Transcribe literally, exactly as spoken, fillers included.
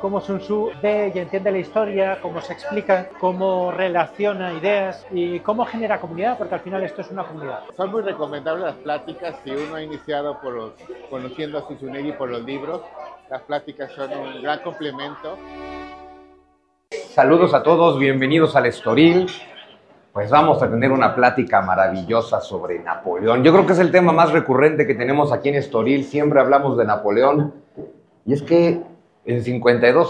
cómo Sun Tzu ve y entiende la historia, cómo se explica, cómo relaciona ideas y cómo genera comunidad, porque al final esto es una comunidad. Son muy recomendables las pláticas si uno ha iniciado por los, conociendo a Zunzunegui por los libros. Las pláticas son un gran complemento. Saludos a todos, bienvenidos al Estoril. Pues vamos a tener una plática maravillosa sobre Napoleón. Yo creo que es el tema más recurrente que tenemos aquí en Estoril. Siempre hablamos de Napoleón. Y es que en cincuenta y dos